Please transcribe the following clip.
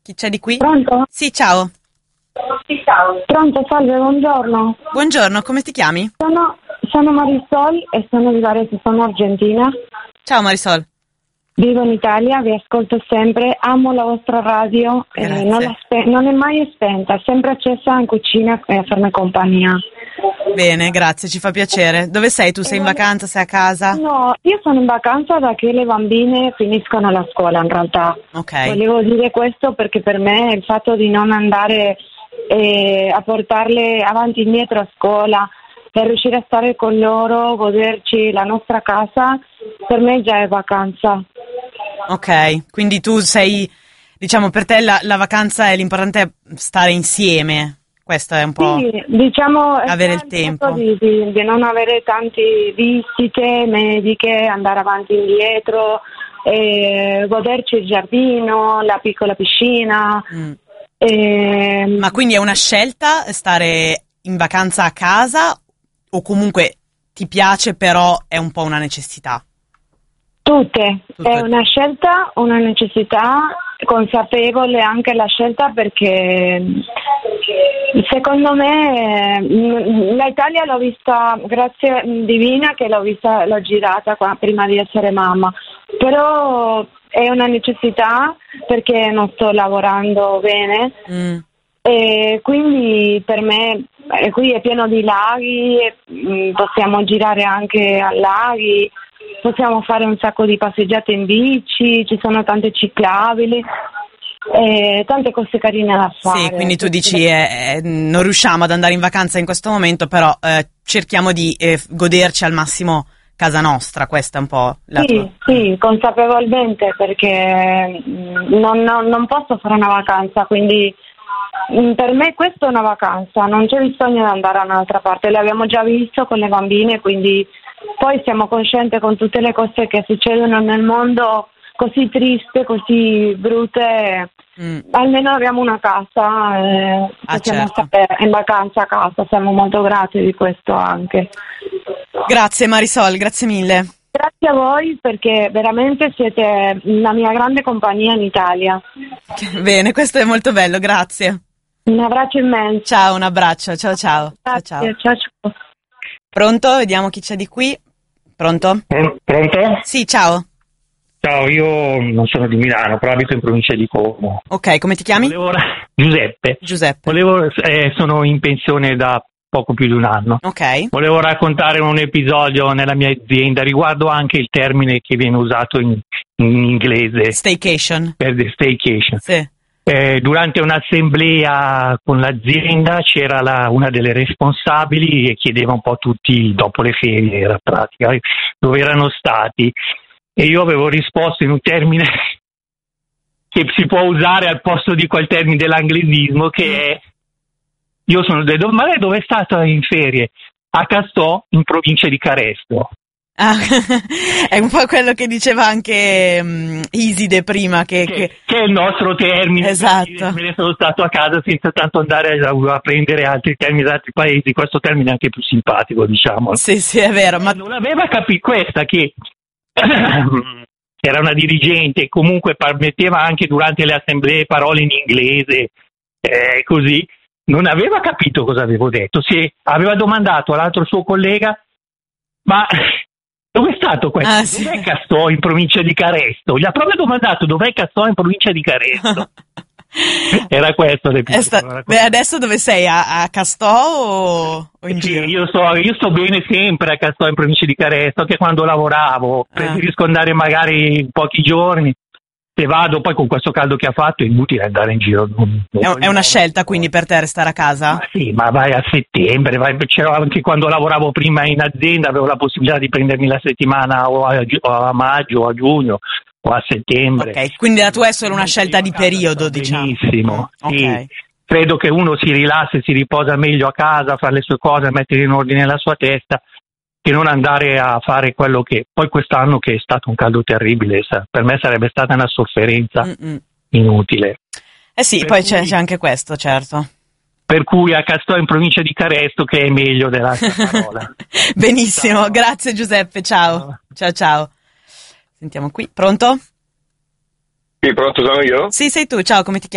Chi c'è di qui? Pronto? Sì, ciao. Pronto, salve, buongiorno. Buongiorno, come ti chiami? Sono Marisol e sono di Varese, sono argentina. Ciao Marisol. Vivo in Italia, vi ascolto sempre, amo la vostra radio, non è mai spenta, è sempre accesa in cucina a farmi compagnia. Bene, grazie, ci fa piacere. Dove sei? Tu sei in vacanza, sei a casa? No, io sono in vacanza da che le bambine finiscono la scuola in realtà. Ok. Volevo dire questo perché per me il fatto di non andare a portarle avanti e indietro a scuola per riuscire a stare con loro, goderci la nostra casa, per me già è vacanza. Ok, quindi tu sei, diciamo, per te la vacanza è l'importante è stare insieme. Questo è un po' Sì, diciamo avere il tempo. di non avere tante visite mediche, andare avanti e indietro, goderci il giardino, la piccola piscina. Ma quindi è una scelta stare in vacanza a casa o comunque ti piace però è un po' una necessità? Tutte. È una scelta, una necessità, consapevole anche la scelta perché secondo me l'Italia l'ho vista, grazie divina che l'ho girata qua prima di essere mamma, però è una necessità perché non sto lavorando bene e quindi per me qui è pieno di laghi, possiamo girare anche a laghi. Possiamo fare un sacco di passeggiate in bici, ci sono tante ciclabili, tante cose carine da fare. Sì, quindi tu dici non riusciamo ad andare in vacanza in questo momento, però cerchiamo di goderci al massimo casa nostra, questa è un po' la tua... Sì, consapevolmente, perché non posso fare una vacanza, quindi per me questa è una vacanza, non c'è bisogno di andare da un'altra parte, l'abbiamo già visto con le bambine, quindi... Poi siamo coscienti con tutte le cose che succedono nel mondo così triste, così brutte, almeno abbiamo una casa, possiamo stare in vacanza a casa, siamo molto grati di questo anche. Grazie Marisol, grazie mille. Grazie a voi perché veramente siete la mia grande compagnia in Italia. Bene, questo è molto bello, grazie. Un abbraccio immenso. Ciao, un abbraccio, ciao. Grazie, ciao. Pronto? Vediamo chi c'è di qui. Pronto? Pronto? Sì, ciao. Ciao, io non sono di Milano, però abito in provincia di Como. Ok, come ti chiami? Giuseppe. Giuseppe. Sono in pensione da poco più di un anno. Ok. Volevo raccontare un episodio nella mia azienda riguardo anche il termine che viene usato in inglese. Staycation. Per staycation. Sì. Durante un'assemblea con l'azienda c'era una delle responsabili e chiedeva un po' tutti dopo le ferie, era pratica, dove erano stati, e io avevo risposto in un termine che si può usare al posto di quel termine dell'anglicismo che è ma lei dove è stata in ferie? A Castò, in provincia di Caresto. Ah, è un po' quello che diceva anche Iside prima che è il nostro termine. Esatto. Me ne sono stato a casa senza tanto andare a prendere altri termini da altri paesi. Questo termine è anche più simpatico, diciamo. Sì, è vero. Ma non aveva capito questa che era una dirigente e comunque metteva anche durante le assemblee parole in inglese, così. Non aveva capito cosa avevo detto. Aveva domandato all'altro suo collega, ma dove è stato questo? Sì. Dov'è Castò in provincia di Caresto? Gli ha proprio domandato dov'è Castò in provincia di Caresto. Era questo l'episodio. Adesso dove sei? A Castò o in giro? Io sto bene sempre a Castò in provincia di Caresto, anche quando lavoravo. Preferisco andare magari pochi giorni. Se vado poi con questo caldo che ha fatto è inutile andare in giro. È una scelta quindi per te restare a casa? Ma sì, ma vai a settembre, c'era anche quando lavoravo prima in azienda, avevo la possibilità di prendermi la settimana o a maggio, o a giugno o a settembre. Ok, quindi la tua è solo una scelta di periodo, diciamo. Benissimo, sì. Okay. Credo che uno si rilassa e si riposa meglio a casa, fare le sue cose, mettere in ordine la sua testa, che non andare a fare quello che poi quest'anno che è stato un caldo terribile, per me sarebbe stata una sofferenza inutile. Sì, poi c'è anche questo, certo. Per cui a Castò in provincia di Caresto che è meglio dell'altra parola. Benissimo, ciao. Grazie Giuseppe, ciao. Sentiamo qui, pronto? Sì, pronto, sono io? Sì, sei tu, ciao, come ti chiami?